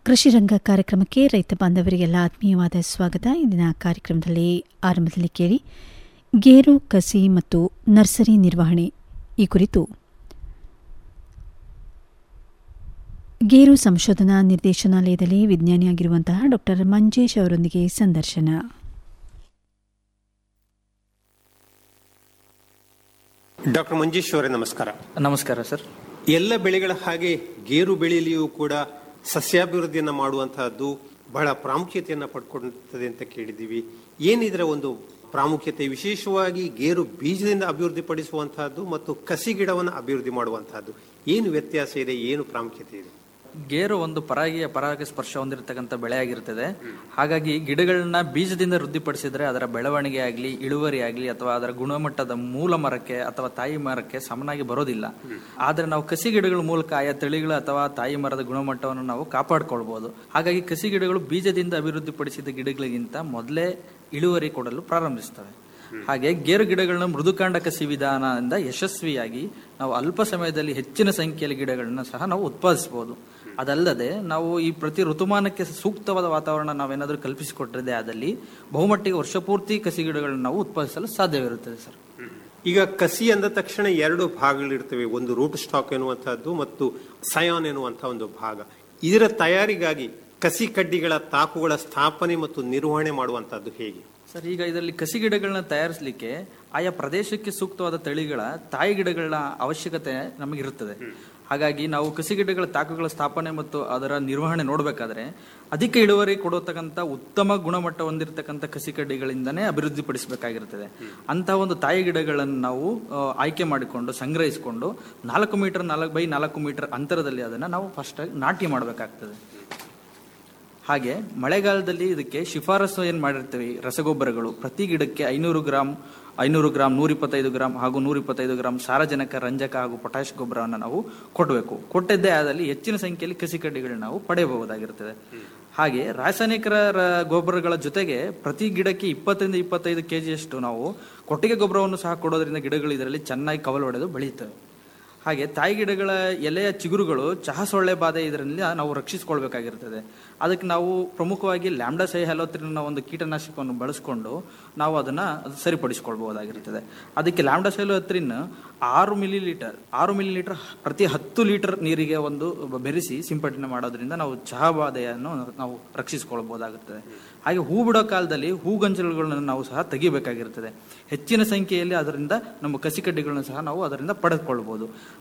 ಕೃಷಿ ರಂಗ ಕಾರ್ಯಕ್ರಮಕ್ಕೆ ರೈತ ಬಾಂಧವರಿಗೆಲ್ಲ ಆತ್ಮೀಯವಾದ ಸ್ವಾಗತ. ಇಂದಿನ ಕಾರ್ಯಕ್ರಮದಲ್ಲಿ ಆರಂಭದಲ್ಲಿ ಕೇಳಿ ಗೇರು ಕಸಿ ಮತ್ತು ನರ್ಸರಿ ನಿರ್ವಹಣೆ ಈ ಕುರಿತು ಗೇರು ಸಂಶೋಧನಾ ನಿರ್ದೇಶನಾಲಯದಲ್ಲಿ ವಿಜ್ಞಾನಿಯಾಗಿರುವಂತಹ ಡಾ ಮಂಜೇಶ್ ಅವರೊಂದಿಗೆ ಸಂದರ್ಶನ. ಡಾಕ್ಟರ್ ಮಂಜೇಶ್ ಅವರೇ, ನಮಸ್ಕಾರ. ನಮಸ್ಕಾರ ಸರ್. ಎಲ್ಲ ಬೆಳೆಗಳ ಹಾಗೆ ಗೇರು ಬೆಳೆಯಲಿಯೂ ಕೂಡ ಸಸ್ಯಾಭಿವೃದ್ಧಿಯನ್ನು ಮಾಡುವಂತಹದ್ದು ಬಹಳ ಪ್ರಾಮುಖ್ಯತೆಯನ್ನು ಪಡ್ಕೊಳ್ತದೆ ಅಂತ ಕೇಳಿದ್ದೀವಿ. ಏನಿದರ ಒಂದು ಪ್ರಾಮುಖ್ಯತೆ, ವಿಶೇಷವಾಗಿ ಗೇರು ಬೀಜದಿಂದ ಅಭಿವೃದ್ಧಿ ಪಡಿಸುವಂತಹದ್ದು ಮತ್ತು ಕಸಿ ಗಿಡವನ್ನು ಅಭಿವೃದ್ಧಿ ಮಾಡುವಂತಹದ್ದು ಏನು ವ್ಯತ್ಯಾಸ ಇದೆ, ಏನು ಪ್ರಾಮುಖ್ಯತೆ ಇದೆ? ಗೇರು ಒಂದು ಪರಾಗ ಸ್ಪರ್ಶ ಹೊಂದಿರತಕ್ಕಂಥ ಬೆಳೆ ಆಗಿರ್ತದೆ. ಹಾಗಾಗಿ ಗಿಡಗಳನ್ನ ಬೀಜದಿಂದ ವೃದ್ಧಿಪಡಿಸಿದ್ರೆ ಅದರ ಬೆಳವಣಿಗೆ ಆಗಲಿ, ಇಳುವರಿ ಆಗಲಿ ಅಥವಾ ಅದರ ಗುಣಮಟ್ಟದ ಮೂಲ ಮರಕ್ಕೆ ಅಥವಾ ತಾಯಿ ಮರಕ್ಕೆ ಸಮನಾಗಿ ಬರೋದಿಲ್ಲ. ಆದ್ರೆ ನಾವು ಕಸಿ ಗಿಡಗಳ ಮೂಲಕ ಆಯಾ ತಳಿಗಳ ಅಥವಾ ತಾಯಿ ಮರದ ಗುಣಮಟ್ಟವನ್ನು ನಾವು ಕಾಪಾಡಿಕೊಳ್ಬಹುದು. ಹಾಗಾಗಿ ಕಸಿ ಗಿಡಗಳು ಬೀಜದಿಂದ ಅಭಿವೃದ್ಧಿಪಡಿಸಿದ ಗಿಡಗಳಿಗಿಂತ ಮೊದಲೇ ಇಳುವರಿ ಕೊಡಲು ಪ್ರಾರಂಭಿಸ್ತವೆ. ಹಾಗೆ ಗೇರು ಗಿಡಗಳನ್ನ ಮೃದುಕಾಂಡ ಕಸಿ ವಿಧಾನದಿಂದ ಯಶಸ್ವಿಯಾಗಿ ನಾವು ಅಲ್ಪ ಸಮಯದಲ್ಲಿ ಹೆಚ್ಚಿನ ಸಂಖ್ಯೆಯಲ್ಲಿ ಗಿಡಗಳನ್ನ ಸಹ ನಾವು ಉತ್ಪಾದಿಸಬಹುದು. ಅದಲ್ಲದೆ ನಾವು ಈ ಪ್ರತಿ ಋತುಮಾನಕ್ಕೆ ಸೂಕ್ತವಾದ ವಾತಾವರಣ ನಾವೇನಾದ್ರೂ ಕಲ್ಪಿಸಿಕೊಟ್ಟಿದೆ ಆದಲ್ಲಿ ಬಹುಮಟ್ಟಿಗೆ ವರ್ಷಪೂರ್ತಿ ಕಸಿ ಗಿಡಗಳನ್ನ ನಾವು ಉತ್ಪಾದಿಸಲು ಸಾಧ್ಯವಿರುತ್ತದೆ ಸರ್. ಈಗ ಕಸಿ ಅಂದ ತಕ್ಷಣ ಎರಡು ಭಾಗಗಳಿರ್ತವೆ, ಒಂದು ರೂಟ್ ಸ್ಟಾಕ್ ಎನ್ನುವಂತಹದ್ದು ಮತ್ತು ಸಯಾನ್ ಎನ್ನುವಂತಹ ಒಂದು ಭಾಗ. ಇದರ ತಯಾರಿಗಾಗಿ ಕಸಿ ಕಡ್ಡಿಗಳ ತಾಕುಗಳ ಸ್ಥಾಪನೆ ಮತ್ತು ನಿರ್ವಹಣೆ ಮಾಡುವಂತಹದ್ದು ಹೇಗೆ ಸರ್? ಈಗ ಇದರಲ್ಲಿ ಕಸಿ ಗಿಡಗಳನ್ನ ತಯಾರಿಸಲಿಕ್ಕೆ ಆಯಾ ಪ್ರದೇಶಕ್ಕೆ ಸೂಕ್ತವಾದ ತಳಿಗಳ ತಾಯಿ ಗಿಡಗಳ ಅವಶ್ಯಕತೆ ನಮಗಿರುತ್ತದೆ. ಹಾಗಾಗಿ ನಾವು ಕಸಿ ಗಿಡಗಳ ತಾಕುಗಳ ಸ್ಥಾಪನೆ ಮತ್ತು ಅದರ ನಿರ್ವಹಣೆ ನೋಡಬೇಕಾದ್ರೆ ಅಧಿಕ ಇಳುವರಿ ಕೊಡತಕ್ಕಂಥ ಉತ್ತಮ ಗುಣಮಟ್ಟ ಹೊಂದಿರತಕ್ಕಂಥ ಕಸಿ ಕಡ್ಡಿಗಳಿಂದನೇ ಅಭಿವೃದ್ಧಿಪಡಿಸಬೇಕಾಗಿರ್ತದೆ. ಅಂತಹ ಒಂದು ತಾಯಿ ಗಿಡಗಳನ್ನು ನಾವು ಆಯ್ಕೆ ಮಾಡಿಕೊಂಡು ಸಂಗ್ರಹಿಸಿಕೊಂಡು 4 ಮೀಟರ್ 4x4 ಮೀಟರ್ ಅಂತರದಲ್ಲಿ ಅದನ್ನು ನಾವು ಫಸ್ಟ್ ನಾಟಿ ಮಾಡಬೇಕಾಗ್ತದೆ. ಹಾಗೆ ಮಳೆಗಾಲದಲ್ಲಿ ಇದಕ್ಕೆ ಶಿಫಾರಸು ಏನು ಮಾಡಿರ್ತೀವಿ, ರಸಗೊಬ್ಬರಗಳು ಪ್ರತಿ ಗಿಡಕ್ಕೆ 500 ಗ್ರಾಂ 125 ಗ್ರಾಂ ಹಾಗೂ 125 ಗ್ರಾಂ ಸಾರಜನಕ, ರಂಜಕ ಹಾಗೂ ಪೊಟ್ಯಾಶ್ ಗೊಬ್ಬರವನ್ನು ನಾವು ಕೊಡಬೇಕು. ಕೊಟ್ಟಿದ್ದೇ ಆದಲ್ಲಿ ಹೆಚ್ಚಿನ ಸಂಖ್ಯೆಯಲ್ಲಿ ಕಸಿ ಕಡ್ಡಿಗಳನ್ನ ನಾವು ಪಡೆಯಬಹುದಾಗಿರ್ತದೆ. ಹಾಗೆ ರಾಸಾಯನಿಕ ಗೊಬ್ಬರಗಳ ಜೊತೆಗೆ ಪ್ರತಿ ಗಿಡಕ್ಕೆ 20-25 kgಯಷ್ಟು ನಾವು ಕೊಟ್ಟಿಗೆ ಗೊಬ್ಬರವನ್ನು ಸಹ ಕೊಡೋದ್ರಿಂದ ಗಿಡಗಳು ಇದರಲ್ಲಿ ಚೆನ್ನಾಗಿ ಕವಲು ಹೊಡೆದು ಬೆಳೆಯುತ್ತವೆ. ಹಾಗೆ ತಾಯಿ ಗಿಡಗಳ ಎಲೆಯ ಚಿಗುರುಗಳು ಚಹಾ ಸೊಳ್ಳೆ ಬಾಧೆ ಇದರಿಂದ ನಾವು ರಕ್ಷಿಸಿಕೊಳ್ಬೇಕಾಗಿರ್ತದೆ. ಅದಕ್ಕೆ ನಾವು ಪ್ರಮುಖವಾಗಿ ಲ್ಯಾಂಬ್ಡಾಸೈಹ್ಯಾಲೋಥ್ರಿನ್ ಒಂದು ಕೀಟನಾಶಕವನ್ನು ಬಳಸಿಕೊಂಡು ನಾವು ಅದನ್ನು ಸರಿಪಡಿಸಿಕೊಳ್ಬಹುದಾಗಿರ್ತದೆ. ಅದಕ್ಕೆ ಲ್ಯಾಂಬ್ಡಾಸೈಹ್ಯಾಲೋಥ್ರಿನ್ 6 ಮಿಲಿಲೀಟರ್ ಪ್ರತಿ 10 ಲೀಟರ್ ನೀರಿಗೆ ಒಂದು ಬೆರೆಸಿ ಸಿಂಪಡಣೆ ಮಾಡೋದ್ರಿಂದ ನಾವು ಚಹಾ ಬಾಧೆಯನ್ನು ನಾವು ರಕ್ಷಿಸಿಕೊಳ್ಬಹುದಾಗುತ್ತದೆ. ಹಾಗೆ ಹೂ ಬಿಡೋ ಕಾಲದಲ್ಲಿ ಹೂಗಂಜಲುಗಳನ್ನು ನಾವು ಸಹ ತೆಗಿಬೇಕಾಗಿರ್ತದೆ. ಹೆಚ್ಚಿನ ಸಂಖ್ಯೆಯಲ್ಲಿ ಅದರಿಂದ ನಮ್ಮ ಕಸಿ ಕಡ್ಡಿಗಳನ್ನು ಸಹ ನಾವು ಅದರಿಂದ ಪಡೆದುಕೊಳ್ಬಹುದು.